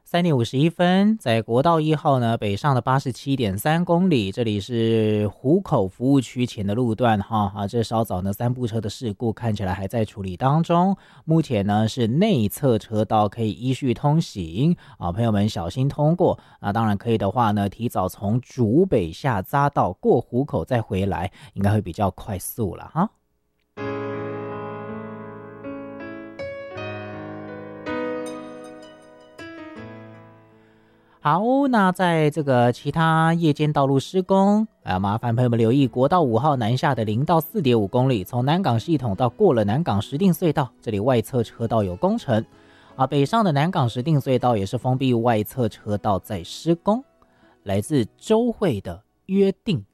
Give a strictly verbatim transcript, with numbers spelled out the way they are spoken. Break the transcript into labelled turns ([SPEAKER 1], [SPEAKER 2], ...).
[SPEAKER 1] 三点五十一分，在国道一号呢北上的八十七点三公里，这里是湖口服务区前的路段哈啊，这稍早呢三部车的事故看起来还在处理当中，目前呢是内侧车道可以依序通行啊，朋友们小心通过啊，当然可以的话呢，提早从竹北下匝道过湖口再回来，应该会比较快速了哈。好，那在这个其他夜间道路施工啊，麻烦朋友们留意国道五号南下的零到四点五公里，从南港系统到过了南港石碇隧道，这里外侧车道有工程啊。北上的南港石碇隧道也是封闭外侧车道在施工。来自周慧的约定。